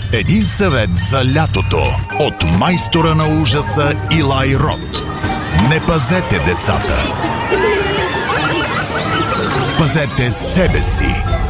Един съвет за лятото от майстора на ужаса Илай Рот. Не пазете децата. Пазете себе си.